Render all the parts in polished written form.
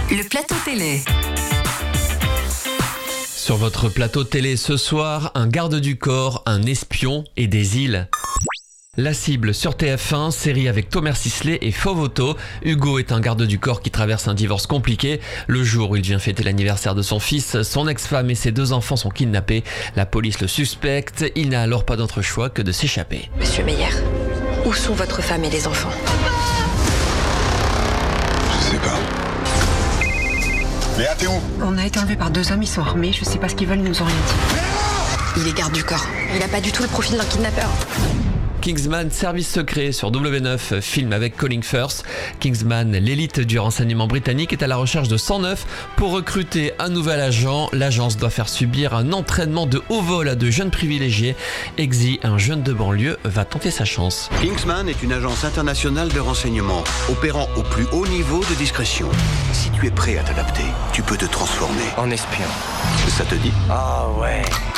Le plateau télé. Sur votre plateau télé ce soir, un garde du corps, un espion et des îles. La cible sur TF1, série avec Thomas Sisley et Fovoto. Hugo est un garde du corps qui traverse un divorce compliqué. Le jour où il vient fêter l'anniversaire de son fils, son ex-femme et ses 2 enfants sont kidnappés. La police le suspecte, il n'a alors pas d'autre choix que de s'échapper. Monsieur Meyer, où sont votre femme et les enfants ? Je sais pas. Léa, t'es où ? On a été enlevés par 2 hommes, ils sont armés, je sais pas ce qu'ils veulent, ils nous ont rien dit. Il est garde du corps. Il a pas du tout le profil d'un kidnappeur. Kingsman Service Secret sur W9, film avec Colin Firth. Kingsman, l'élite du renseignement britannique, est à la recherche de 109 pour recruter un nouvel agent. L'agence doit faire subir un entraînement de haut vol à de jeunes privilégiés. Exy, un jeune de banlieue, va tenter sa chance. Kingsman est une agence internationale de renseignement, opérant au plus haut niveau de discrétion. Si tu es prêt à t'adapter, tu peux te transformer en espion. Ça te dit ? Ah ouais.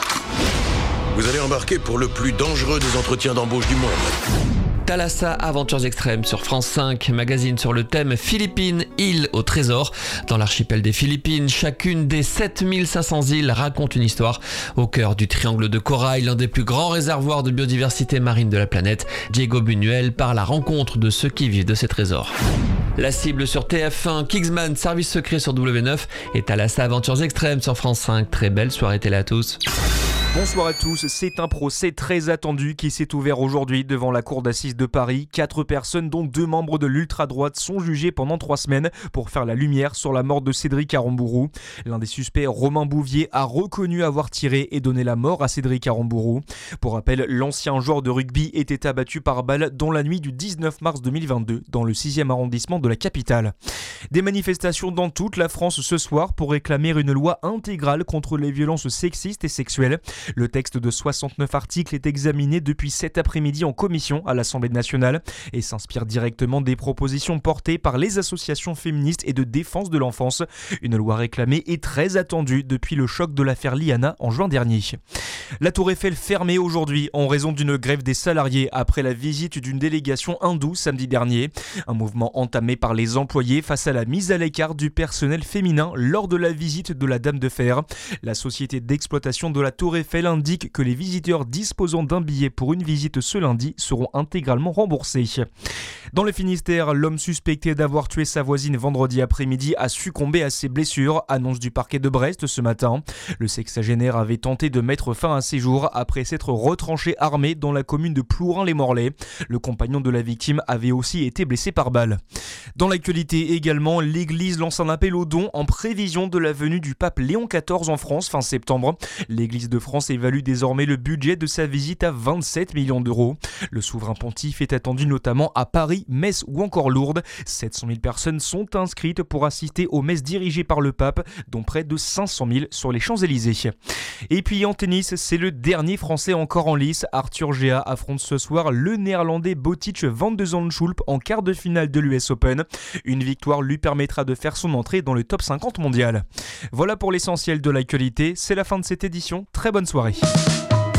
Vous allez embarquer pour le plus dangereux des entretiens d'embauche du monde. Thalassa, Aventures extrêmes sur France 5, magazine sur le thème Philippines, île au trésor. Dans l'archipel des Philippines, chacune des 7500 îles raconte une histoire. Au cœur du triangle de corail, l'un des plus grands réservoirs de biodiversité marine de la planète, Diego Buñuel part à la rencontre de ceux qui vivent de ces trésors. La cible sur TF1, Kingsman Service Secret sur W9 et Thalassa, Aventures extrêmes sur France 5. Très belle soirée télé à tous. Bonsoir à tous, c'est un procès très attendu qui s'est ouvert aujourd'hui devant la cour d'assises de Paris. 4 personnes, dont 2 membres de l'ultra-droite, sont jugées pendant 3 semaines pour faire la lumière sur la mort de Cédric Aramburu. L'un des suspects, Romain Bouvier, a reconnu avoir tiré et donné la mort à Cédric Aramburu. Pour rappel, l'ancien joueur de rugby était abattu par balle dans la nuit du 19 mars 2022 dans le 6e arrondissement de la capitale. Des manifestations dans toute la France ce soir pour réclamer une loi intégrale contre les violences sexistes et sexuelles. Le texte de 69 articles est examiné depuis cet après-midi en commission à l'Assemblée nationale et s'inspire directement des propositions portées par les associations féministes et de défense de l'enfance. Une loi réclamée et très attendue depuis le choc de l'affaire Liana en juin dernier. La Tour Eiffel fermée aujourd'hui en raison d'une grève des salariés après la visite d'une délégation hindoue samedi dernier. Un mouvement entamé par les employés face à la mise à l'écart du personnel féminin lors de la visite de la Dame de Fer. La société d'exploitation de la Tour Eiffel indique que les visiteurs disposant d'un billet pour une visite ce lundi seront intégralement remboursés. Dans le Finistère, l'homme suspecté d'avoir tué sa voisine vendredi après-midi a succombé à ses blessures, annonce du parquet de Brest ce matin. Le sexagénaire avait tenté de mettre fin à ses jours après s'être retranché armé dans la commune de Plourin-les-Morlaix. Le compagnon de la victime avait aussi été blessé par balle. Dans l'actualité également, l'Église lance un appel aux dons en prévision de la venue du pape Léon XIV en France fin septembre. L'Église de France évalue désormais le budget de sa visite à 27 millions d'euros. Le souverain pontife est attendu notamment à Paris, Metz ou encore Lourdes. 700 000 personnes sont inscrites pour assister aux messes dirigées par le pape, dont près de 500 000 sur les Champs-Élysées. Et puis en tennis, c'est le dernier Français encore en lice. Arthur Gea affronte ce soir le Néerlandais Botic van de Zandschulp en quart de finale de l'US Open. Une victoire lui permettra de faire son entrée dans le top 50 mondial. Voilà pour l'essentiel de l'actualité, c'est la fin de cette édition. Très bonne soirée.